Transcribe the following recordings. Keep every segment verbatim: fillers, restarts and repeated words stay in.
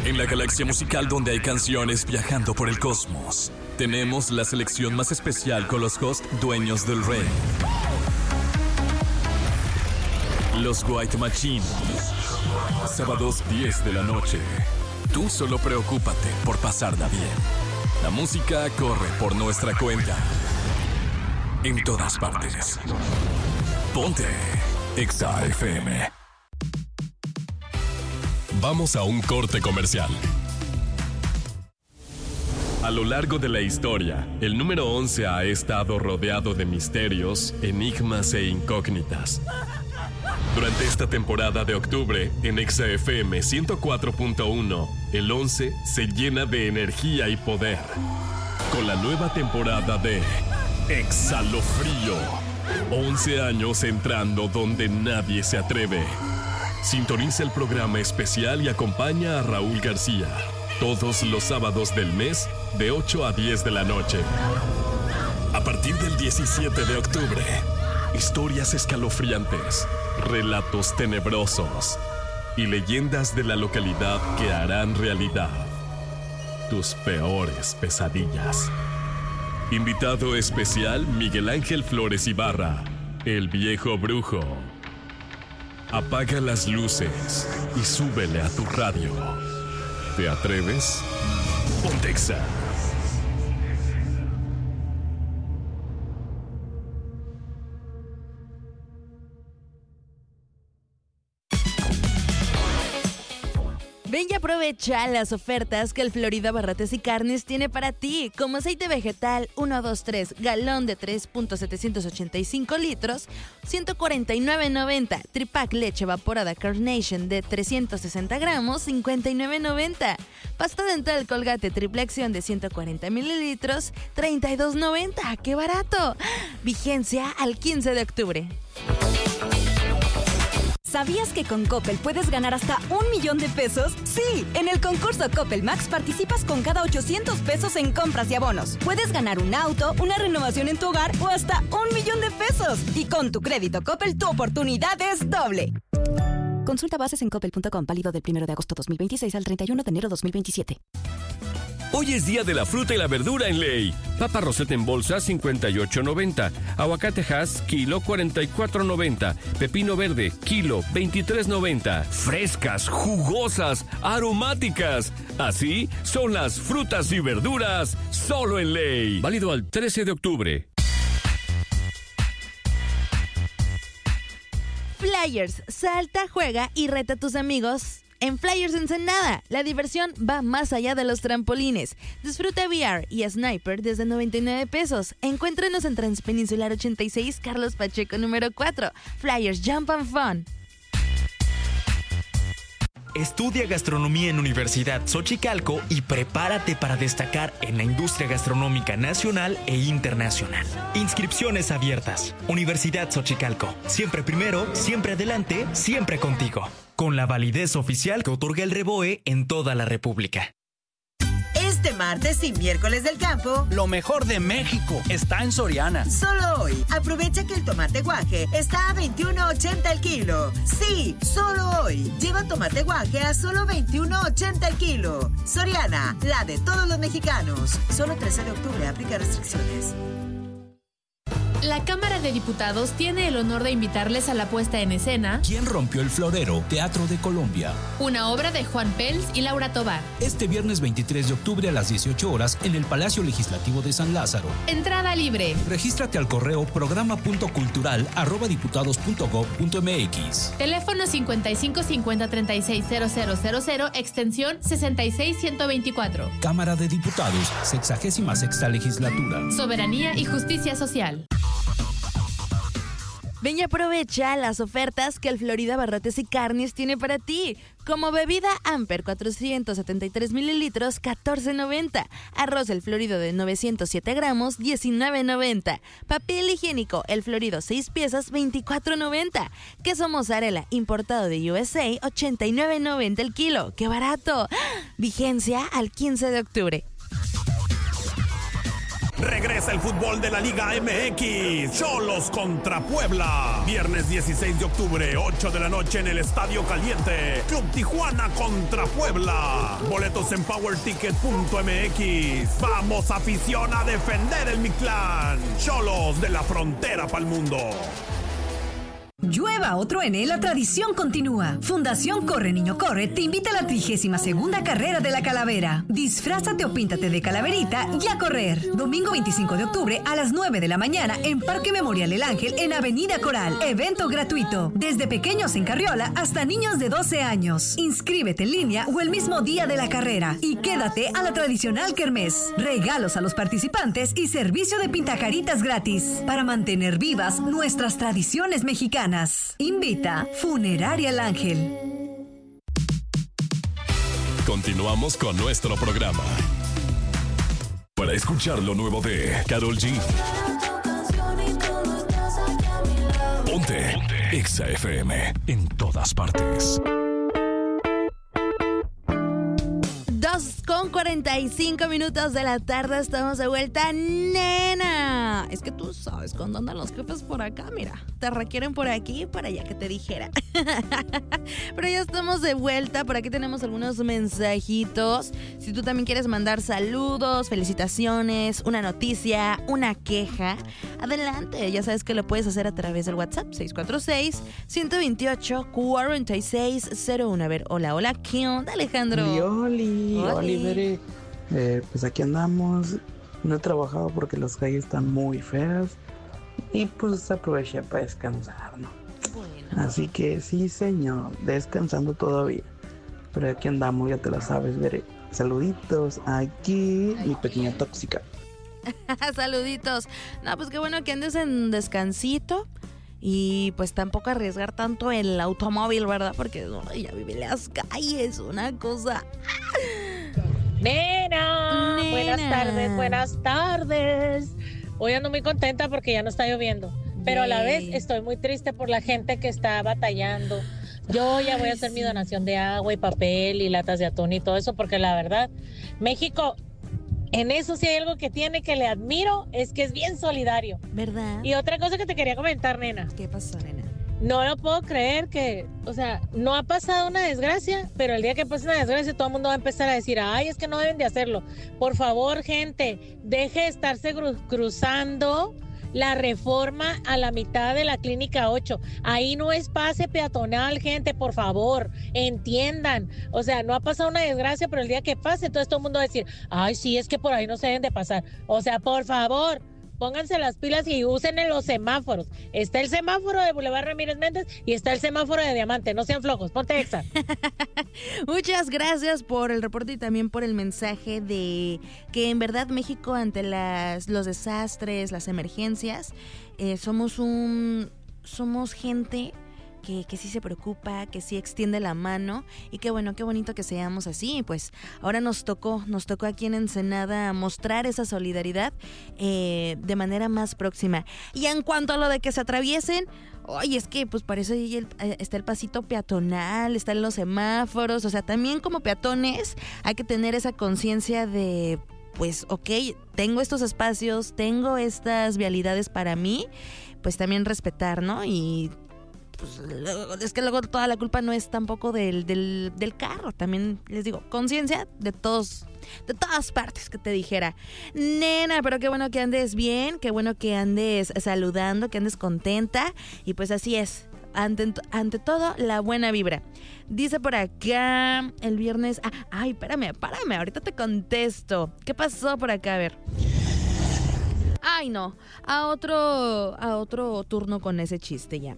En la galaxia musical donde hay canciones viajando por el cosmos, tenemos la selección más especial con los hosts dueños del rey. Los White Machine. Sábados diez de la noche. Tú solo preocúpate por pasarla bien. La música corre por nuestra cuenta. En todas partes. Ponte Exa F M. Vamos a un corte comercial. A lo largo de la historia, el número once ha estado rodeado de misterios, enigmas e incógnitas. Durante esta temporada de octubre, en Exa F M ciento cuatro punto uno, el once se llena de energía y poder. Con la nueva temporada de Exalofrío. once años entrando donde nadie se atreve. Sintoniza el programa especial y acompaña a Raúl García todos los sábados del mes de ocho a diez de la noche. A partir del diecisiete de octubre, historias escalofriantes, relatos tenebrosos y leyendas de la localidad que harán realidad tus peores pesadillas. Invitado especial Miguel Ángel Flores Ibarra, el viejo brujo. Apaga las luces y súbele a tu radio. ¿Te atreves? Ponte Exa. Ven y aprovecha las ofertas que el Florida Barrotes y Carnes tiene para ti, como aceite vegetal uno dos tres, galón de tres punto setecientos ochenta y cinco litros, ciento cuarenta y nueve noventa. Tripack leche evaporada Carnation de trescientos sesenta gramos, cincuenta y nueve noventa. Pasta dental Colgate triple acción de ciento cuarenta mililitros, treinta y dos noventa. ¡Qué barato! Vigencia al quince de octubre. ¿Sabías que con Coppel puedes ganar hasta un millón de pesos? ¡Sí! En el concurso Coppel Max participas con cada ochocientos pesos en compras y abonos. Puedes ganar un auto, una renovación en tu hogar o hasta un millón de pesos. Y con tu crédito Coppel, tu oportunidad es doble. Consulta bases en coppel punto com, válido del primero de agosto dos mil veintiséis al treinta y uno de enero dos mil veintisiete. Hoy es día de la fruta y la verdura en Ley. Papa roseta en bolsa, cincuenta y ocho noventa. Aguacate Hass, kilo, cuarenta y cuatro noventa. Pepino verde, kilo, veintitrés noventa. Frescas, jugosas, aromáticas. Así son las frutas y verduras solo en Ley. Válido al trece de octubre. Flyers, salta, juega y reta a tus amigos. En Flyers Ensenada, la diversión va más allá de los trampolines. Disfruta V R y Sniper desde noventa y nueve pesos. Encuéntranos en Transpeninsular ochenta y seis, Carlos Pacheco número cuatro. Flyers Jump and Fun. Estudia gastronomía en Universidad Xochicalco y prepárate para destacar en la industria gastronómica nacional e internacional. Inscripciones abiertas. Universidad Xochicalco. Siempre primero, siempre adelante, siempre contigo. Con la validez oficial que otorga el REBOE en toda la República. Este martes y miércoles del campo, lo mejor de México está en Soriana. Solo hoy, aprovecha que el tomate guaje está a veintiuno ochenta el kilo. Sí, solo hoy. Lleva tomate guaje a solo veintiuno ochenta el kilo. Soriana, la de todos los mexicanos. Solo trece de octubre, aplica restricciones. La Cámara de Diputados tiene el honor de invitarles a la puesta en escena ¿Quién rompió el florero? Teatro de Colombia. Una obra de Juan Pels y Laura Tobar. Este viernes veintitrés de octubre a las dieciocho horas en el Palacio Legislativo de San Lázaro. Entrada libre. Regístrate al correo programa punto cultural arroba diputados punto gob punto mx. Teléfono cincuenta y cinco cincuenta treinta y seis cero cero cero cero, extensión sesenta y seis ciento veinticuatro. Cámara de Diputados, sexagésima sexta legislatura. Soberanía y justicia social. Ven y aprovecha las ofertas que el Florida Barrotes y Carnes tiene para ti. Como bebida Amper cuatrocientos setenta y tres mililitros, catorce noventa. Arroz El Florido de novecientos siete gramos, diecinueve noventa. Papel higiénico El Florido seis piezas, veinticuatro noventa. Queso mozzarella importado de U S A, ochenta y nueve noventa el kilo. ¡Qué barato! Vigencia al quince de octubre. Regresa el fútbol de la Liga M X. Xolos contra Puebla. Viernes dieciséis de octubre, ocho de la noche en el Estadio Caliente. Club Tijuana contra Puebla. Boletos en power ticket punto m x. Vamos, afición, a defender el Mictlán. Xolos de la frontera pa'l mundo. Llueva o truene, la tradición continúa. Fundación Corre Niño Corre te invita a la trigésima segunda carrera de la calavera. Disfrázate o píntate de calaverita y a correr. Domingo veinticinco de octubre a las nueve de la mañana en Parque Memorial El Ángel en Avenida Coral. Evento gratuito. Desde pequeños en carriola hasta niños de doce años. Inscríbete en línea o el mismo día de la carrera y quédate a la tradicional kermés. Regalos a los participantes y servicio de pintacaritas gratis para mantener vivas nuestras tradiciones mexicanas. Invita Funeraria El Ángel. Continuamos con nuestro programa. Para escuchar lo nuevo de Karol G. Ponte, Ponte. Exa F M en todas partes. dos con cuarenta y cinco minutos de la tarde, estamos de vuelta, nena. Es que tú sabes cuando andan los jefes por acá, mira, te requieren por aquí para allá que te dijera. Pero ya estamos de vuelta, por aquí tenemos algunos mensajitos. Si tú también quieres mandar saludos, felicitaciones, una noticia, una queja, adelante, ya sabes que lo puedes hacer a través del WhatsApp seis cuatro seis, uno dos ocho, cuatro seis cero uno. A ver, hola, hola, ¿qué onda, Alejandro? Oli, Oliver, eh, pues aquí andamos. No he trabajado porque las calles están muy feas y pues aproveché para descansar, ¿no? Bueno. Así que sí, señor, descansando todavía. Pero aquí andamos, ya te la sabes, veré. Saluditos, aquí mi pequeña tóxica. Saluditos. No, pues qué bueno que andes en descansito. Y pues tampoco arriesgar tanto el automóvil, ¿verdad? Porque no, ya vive en las calles, una cosa. Nena, Nena, buenas tardes, buenas tardes. Hoy ando muy contenta porque ya no está lloviendo. Pero a la vez estoy muy triste por la gente que está batallando. Yo ya voy a hacer mi donación de agua y papel y latas de atún y todo eso, porque la verdad, México... En eso sí hay algo que tiene que le admiro, es que es bien solidario. ¿Verdad? Y otra cosa que te quería comentar, nena. ¿Qué pasó, nena? No lo puedo creer que, o sea, no ha pasado una desgracia, pero el día que pase una desgracia todo el mundo va a empezar a decir, ay, es que no deben de hacerlo. Por favor, gente, deje de estarse cru- cruzando la Reforma a la mitad de la Clínica ocho. Ahí no es pase peatonal, gente, por favor, entiendan. O sea, no ha pasado una desgracia, pero el día que pase, entonces todo el mundo va a decir, ay, sí, es que por ahí no se deben de pasar. O sea, por favor, pónganse las pilas y usen en los semáforos. Está el semáforo de Boulevard Ramírez Méndez y está el semáforo de Diamante. No sean flojos, ponte Exa. Muchas gracias por el reporte y también por el mensaje de que en verdad México ante las, los desastres, las emergencias, eh, somos un somos gente Que, que sí se preocupa, que sí extiende la mano y qué bueno, qué bonito que seamos así. Pues ahora nos tocó, nos tocó aquí en Ensenada mostrar esa solidaridad eh, de manera más próxima. Y en cuanto a lo de que se atraviesen, oye, es que pues para eso ahí el, está el pasito peatonal, están los semáforos, o sea, también como peatones hay que tener esa conciencia de, pues, ok, tengo estos espacios, tengo estas vialidades para mí, pues también respetar, ¿no? Y pues es que luego toda la culpa no es tampoco del, del, del carro, también les digo, conciencia de todos, de todas partes, que te dijera, nena, pero qué bueno que andes bien, qué bueno que andes saludando, que andes contenta, y pues así es, ante, ante todo, la buena vibra. Dice por acá, el viernes, ah, ay, espérame, párame, ahorita te contesto, ¿qué pasó por acá? A ver. Ay, no, a otro, a otro turno con ese chiste ya.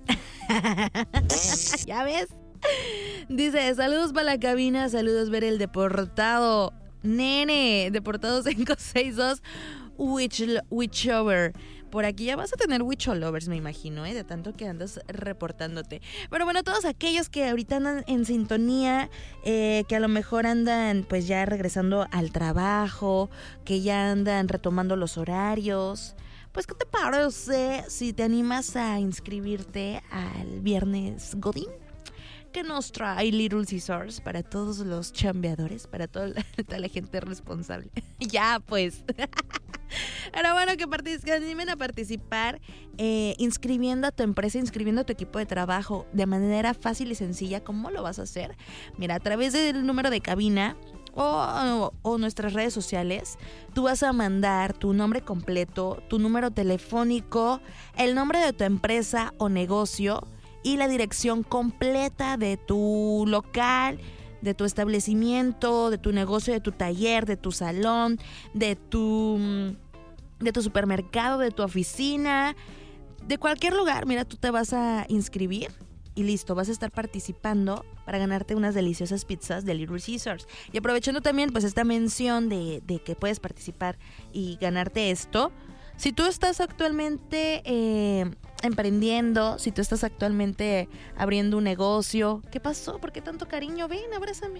¿Ya ves? Dice, saludos para la cabina, saludos ver el deportado. Nene, deportado cinco seis dos, Witch, Witchover. Por aquí ya vas a tener Witcholovers, me imagino, ¿eh? De tanto que andas reportándote. Pero bueno, todos aquellos que ahorita andan en sintonía, eh, que a lo mejor andan pues ya regresando al trabajo, que ya andan retomando los horarios, pues ¿qué te parece si te animas a inscribirte al Viernes Godín? Que nos trae Little Caesars para todos los chambeadores, para toda la, toda la gente responsable. Ya, pues. Pero bueno, que, partic- que animen a participar eh, inscribiendo a tu empresa, inscribiendo a tu equipo de trabajo de manera fácil y sencilla. ¿Cómo lo vas a hacer? Mira, a través del número de cabina o, o, o nuestras redes sociales, tú vas a mandar tu nombre completo, tu número telefónico, el nombre de tu empresa o negocio y la dirección completa de tu local, de tu establecimiento, de tu negocio, de tu taller, de tu salón, de tu, de tu supermercado, de tu oficina, de cualquier lugar. Mira, tú te vas a inscribir y listo, vas a estar participando para ganarte unas deliciosas pizzas de Little Caesars. Y aprovechando también pues esta mención de, de que puedes participar y ganarte esto, si tú estás actualmente eh, emprendiendo, si tú estás actualmente abriendo un negocio, ¿qué pasó? ¿Por qué tanto cariño? Ven, abrázame.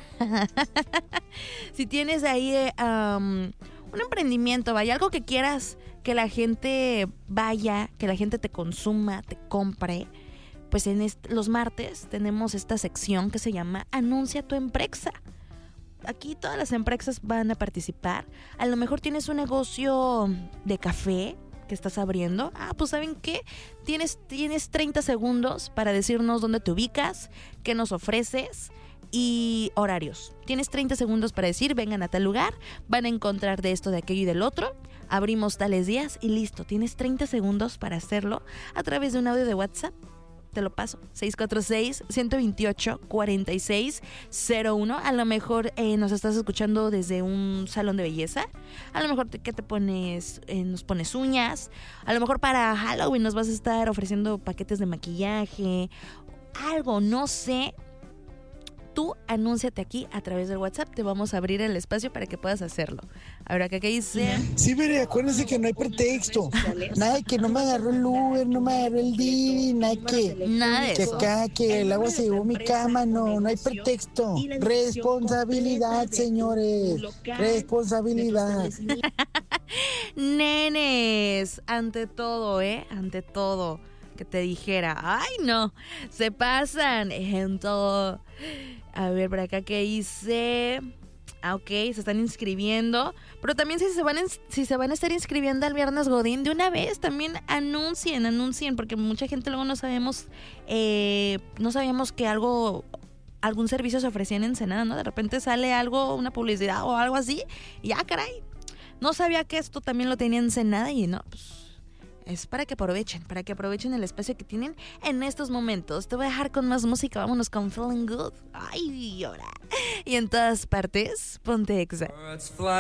Si tienes ahí eh, um, un emprendimiento, vaya, algo que quieras que la gente vaya, que la gente te consuma, te compre, pues en est- los martes tenemos esta sección que se llama Anuncia tu empresa. Aquí todas las empresas van a participar. A lo mejor tienes un negocio de café que estás abriendo. Ah, pues ¿saben qué? Tienes, tienes treinta segundos para decirnos dónde te ubicas, qué nos ofreces y horarios. Tienes treinta segundos para decir, vengan a tal lugar, van a encontrar de esto, de aquello y del otro. Abrimos tales días y listo. Tienes treinta segundos para hacerlo a través de un audio de WhatsApp. Te lo paso, seis cuatro seis, uno dos ocho, cuatro seis cero uno. A lo mejor eh, nos estás escuchando desde un salón de belleza. A lo mejor te, ¿qué te pones? Eh, nos pones uñas. A lo mejor para Halloween nos vas a estar ofreciendo paquetes de maquillaje. Algo, no sé. Tú anúnciate aquí a través del WhatsApp. Te vamos a abrir el espacio para que puedas hacerlo. Ahora, ¿qué dice? Sí, pero acuérdense que no hay pretexto. Nada de que no me agarró el Uber, no me agarró el Didi, nada que... Nada de que eso. acá, que el agua se llevó mi cama, no, no hay pretexto. Responsabilidad, señores. Responsabilidad. Nenes, ante todo, ¿eh? Ante todo. Que te dijera, ay no, se pasan en todo. A ver, por acá que hice. Ah, ok, se están inscribiendo. Pero también si se van, en, si se van a estar inscribiendo al Viernes Godín, de una vez también anuncien, anuncien, porque mucha gente luego no sabemos, eh, no sabíamos que algo, algún servicio se ofrecía en Ensenada, ¿no? De repente sale algo, una publicidad o algo así, y ya, caray, no sabía que esto también lo tenía Ensenada y no, pues... Es para que aprovechen, para que aprovechen el espacio que tienen en estos momentos. Te voy a dejar con más música, vámonos con Feeling Good. Ay, ahora. Y en todas partes, ponte Exa.